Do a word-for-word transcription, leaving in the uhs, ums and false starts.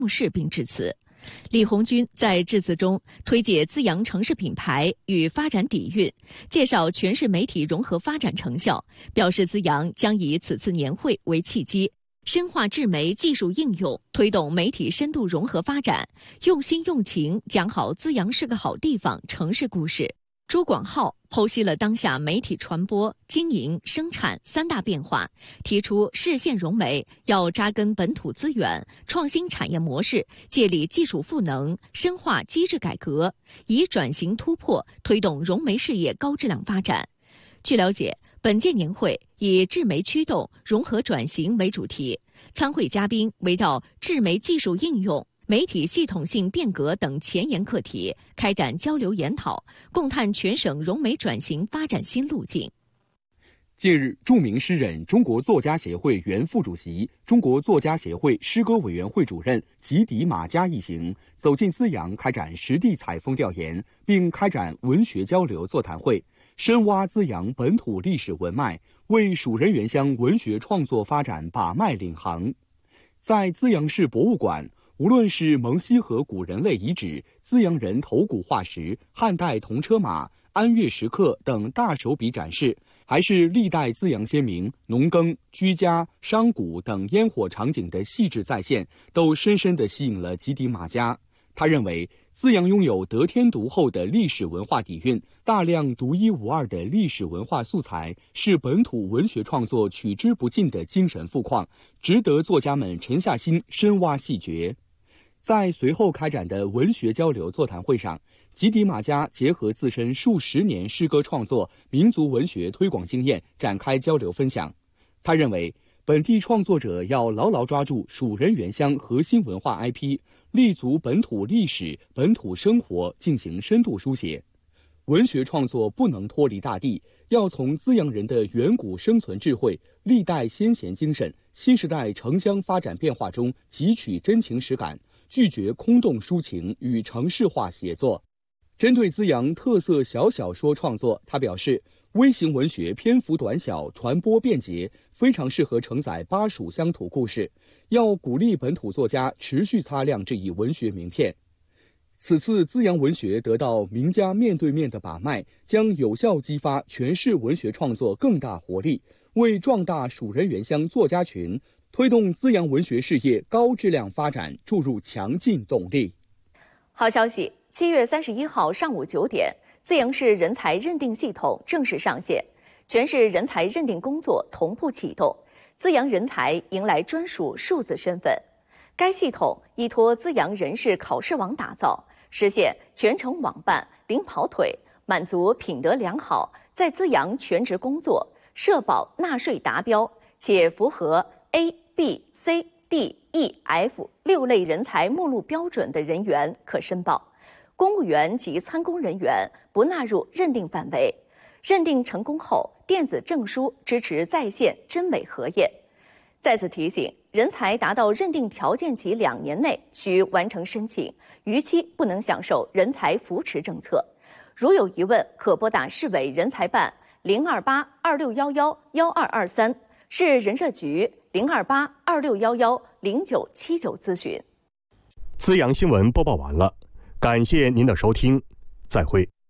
目式并致辞。李红军在致辞中推介资阳城市品牌与发展底蕴，介绍全市媒体融合发展成效，表示资阳将以此次年会为契机，深化智媒技术应用，推动媒体深度融合发展，用心用情讲好资阳是个好地方城市故事。朱广浩剖析了当下媒体传播、经营、生产三大变化，提出市县融媒要扎根本土资源，创新产业模式，建立技术赋能，深化机制改革，以转型突破推动融媒事业高质量发展。据了解，本届年会以智媒驱动、融合转型为主题，参会嘉宾围绕智媒技术应用、媒体系统性变革等前沿课题开展交流研讨，共探全省融媒转型发展新路径。 近日，著名诗人、中国作家协会原副主席、中国作家协会诗歌委员会主任吉迪马加一行走进资阳，开展实地采风调研，并开展文学交流座谈会，深挖资阳本土历史文脉，为蜀人原乡文学创作发展把脉领航。在资阳市博物馆，无论是蒙西河古人类遗址、资阳人头骨化石、汉代铜车马、安岳石刻等大手笔展示，还是历代资阳先民农耕、居家、商贾等烟火场景的细致再现，都深深地吸引了吉迪马加。他认为，资阳拥有得天独厚的历史文化底蕴，大量独一无二的历史文化素材，是本土文学创作取之不尽的精神富矿，值得作家们沉下心深挖细掘。在随后开展的文学交流座谈会上，吉迪马加结合自身数十年诗歌创作、民族文学推广经验，展开交流分享。他认为，本地创作者要牢牢抓住蜀人原乡核心文化 I P， 立足本土历史、本土生活进行深度书写。文学创作不能脱离大地，要从资阳人的远古生存智慧、历代先贤精神、新时代城乡发展变化中汲取真情实感，拒绝空洞抒情与程式化写作。针对资阳特色小小说创作，他表示，微型文学篇幅短小，传播便捷，非常适合承载巴蜀乡土故事，要鼓励本土作家持续擦亮这一文学名片。此次资阳文学得到名家面对面的把脉，将有效激发全市文学创作更大活力，为壮大蜀人原乡作家群，推动资阳文学事业高质量发展注入强劲动力。 好消息，七月三十一号上午九点，资阳市人才认定系统正式上线，全市人才认定工作同步启动，资阳人才迎来专属数字身份。该系统依托资阳人事考试网打造，实现全程网办、零跑腿，满足品德良好，在资阳全职工作、社保纳税达标，且符合 A、B、C、D、E、F 六类人才目录标准的人员可申报。公务员及参公人员不纳入认定范围。认定成功后，电子证书支持在线真伪核验。再次提醒，人才达到认定条件期两年内需完成申请，逾期不能享受人才扶持政策。如有疑问，可拨打市委人才办零二八二六幺幺幺二二三，市人社局零二八二六幺幺零九七九咨询。 资阳新闻播报完了，感谢您的收听，再会。